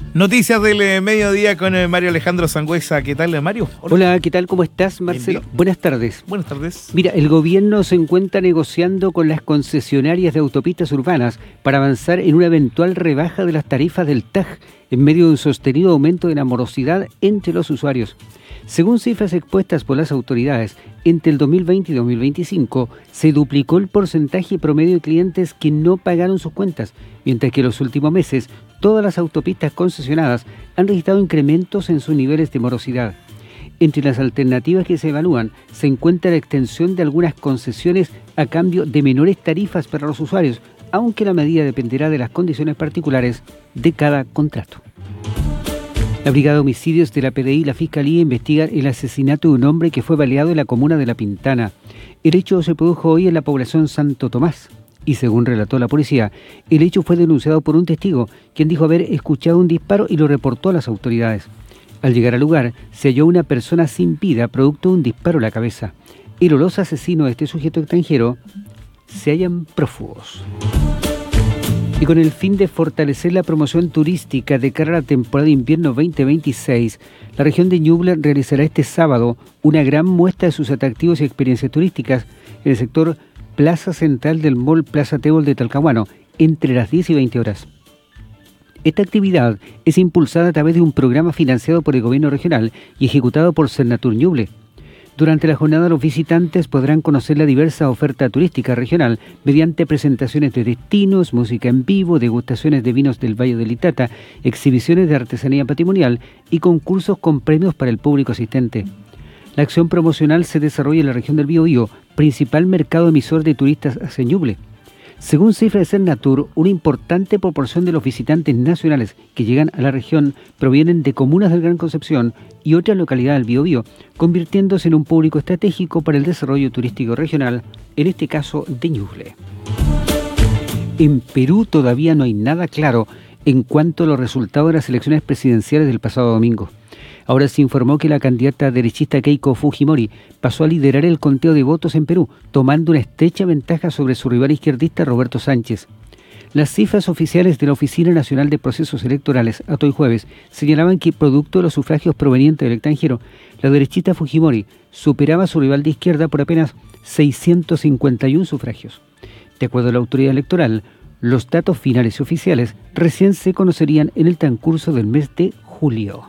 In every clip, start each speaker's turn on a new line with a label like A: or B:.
A: Noticias del mediodía con Mario Alejandro Sangüesa. ¿Qué tal, Mario?
B: Hola, ¿qué tal? ¿Cómo estás, Marcelo?
A: Bien.
B: Buenas tardes.
A: Buenas tardes.
B: Mira, el gobierno se encuentra negociando con las concesionarias de autopistas urbanas para avanzar en una eventual rebaja de las tarifas del TAG en medio de un sostenido aumento de la morosidad entre los usuarios. Según cifras expuestas por las autoridades, entre el 2020 y 2025 se duplicó el porcentaje promedio de clientes que no pagaron sus cuentas, mientras que en los últimos meses todas las autopistas concesionadas han registrado incrementos en sus niveles de morosidad. Entre las alternativas que se evalúan se encuentra la extensión de algunas concesiones a cambio de menores tarifas para los usuarios, aunque la medida dependerá de las condiciones particulares de cada contrato. La Brigada de Homicidios de la PDI y la Fiscalía investigan el asesinato de un hombre que fue baleado en la comuna de La Pintana. El hecho se produjo hoy en la población Santo Tomás. Y según relató la policía, el hecho fue denunciado por un testigo, quien dijo haber escuchado un disparo y lo reportó a las autoridades. Al llegar al lugar, se halló una persona sin vida producto de un disparo en la cabeza. Y los asesinos de este sujeto extranjero se hallan prófugos. Y con el fin de fortalecer la promoción turística de cara a la temporada de invierno 2026, la región de Ñuble realizará este sábado una gran muestra de sus atractivos y experiencias turísticas en el sector Plaza Central del Mall Plaza Tébol de Talcahuano, entre las 10 y 20 horas. Esta actividad es impulsada a través de un programa financiado por el gobierno regional y ejecutado por Cernatur Ñuble. Durante la jornada los visitantes podrán conocer la diversa oferta turística regional mediante presentaciones de destinos, música en vivo, degustaciones de vinos del Valle del Itata, exhibiciones de artesanía patrimonial y concursos con premios para el público asistente. La acción promocional se desarrolla en la región del Biobío, principal mercado emisor de turistas hacia Ñuble. Según cifras de Cernatur, una importante proporción de los visitantes nacionales que llegan a la región provienen de comunas del Gran Concepción y otras localidades del Biobío, convirtiéndose en un público estratégico para el desarrollo turístico regional, en este caso de Ñuble. En Perú todavía no hay nada claro en cuanto a los resultados de las elecciones presidenciales del pasado domingo. Ahora se informó que la candidata derechista Keiko Fujimori pasó a liderar el conteo de votos en Perú, tomando una estrecha ventaja sobre su rival izquierdista Roberto Sánchez. Las cifras oficiales de la Oficina Nacional de Procesos Electorales, hasta hoy jueves, señalaban que, producto de los sufragios provenientes del extranjero, la derechista Fujimori superaba a su rival de izquierda por apenas 651 sufragios. De acuerdo a la autoridad electoral, los datos finales y oficiales recién se conocerían en el transcurso del mes de julio.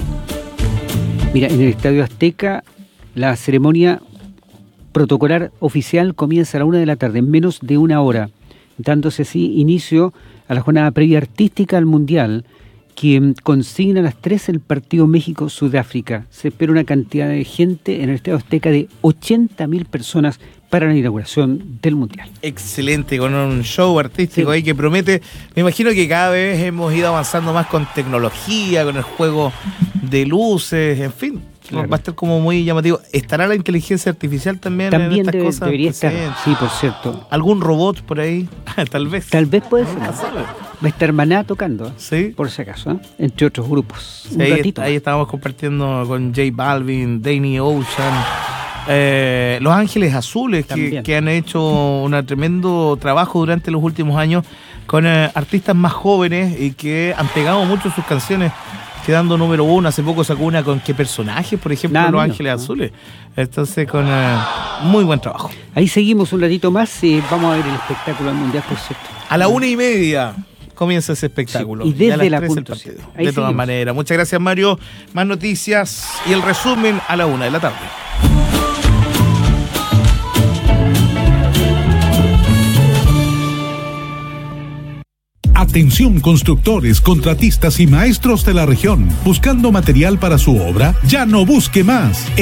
B: Mira, en el Estadio Azteca, la ceremonia protocolar oficial comienza a la 1 p.m, en menos de una hora, dándose así inicio a la jornada previa artística al Mundial, que consigna a las 3 el partido México-Sudáfrica. Se espera una cantidad de gente en el Estadio Azteca de 80.000 personas para la inauguración del Mundial.
A: Excelente, con un show artístico ahí que promete. Me imagino que cada vez hemos ido avanzando más con tecnología, con el juego de luces, en fin. Claro. Va a estar como muy llamativo. ¿Estará la inteligencia artificial también en estas cosas?
B: Debería estar, sí, por cierto.
A: ¿Algún robot por ahí? Tal vez.
B: Tal vez puede ser. Va a estar Maná tocando,
A: sí,
B: por si acaso, entre otros grupos.
A: Sí, ahí estábamos compartiendo con J Balvin, Danny Ocean, Los Ángeles Azules, que han hecho un tremendo trabajo durante los últimos años con artistas más jóvenes y que han pegado mucho sus canciones, quedando número 1. Hace poco sacó una con ¿Qué personajes? Por ejemplo, Los Ángeles Azules. Entonces, con muy buen trabajo.
B: Ahí seguimos un ratito más y vamos a ver el espectáculo del Mundial, por cierto.
A: A la 1:30 comienza ese espectáculo.
B: Sí, y desde la
A: punta. De todas maneras. Muchas gracias, Mario. Más noticias y el resumen a la 1 p.m.
C: Atención constructores, contratistas y maestros de la región. Buscando material para su obra, ya no busque más.